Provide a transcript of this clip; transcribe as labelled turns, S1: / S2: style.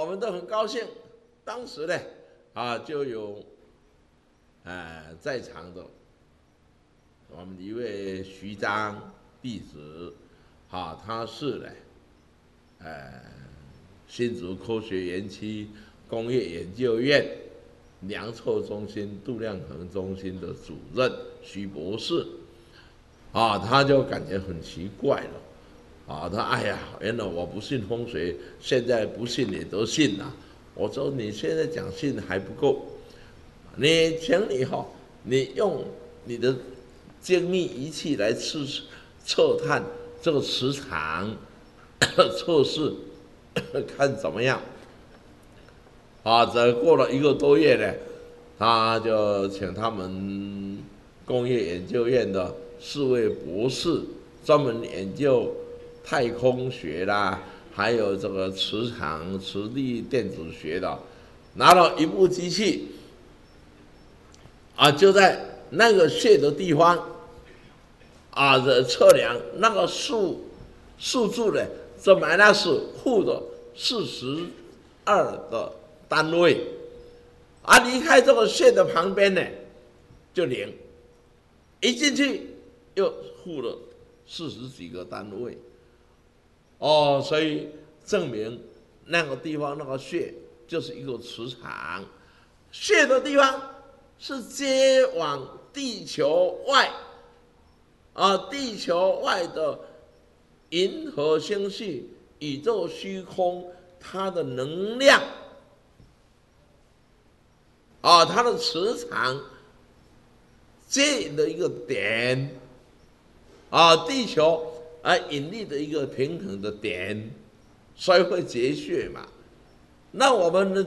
S1: 我们都很高兴。当时呢，就有在场的我们一位徐章弟子，他是呢，新竹科学园区工业研究院量测中心、度量衡中心的主任徐博士，他就感觉很奇怪了，他哎呀，原来我不信风水，现在不信也都信了。我说你现在讲信还不够，请你用你的精密仪器来测探这个磁场测试，看怎么样？这过了1个多月呢，他就请他们工业研究院的4位博士，专门研究太空学啦，还有这个磁场、磁力电子学的，拿了一部机器，就在那个穴的地方，测量那个数字呢，这-负42的单位，离开这个穴的旁边呢，就0，一进去又负了40几个单位，所以证明那个地方那个穴就是一个磁场，穴的地方是接往地球外，地球外的银河星系、宇宙虚空，它的能量，它的磁场接引的一个点，地球引力的一个平衡的点，所以会结穴嘛。那我们呢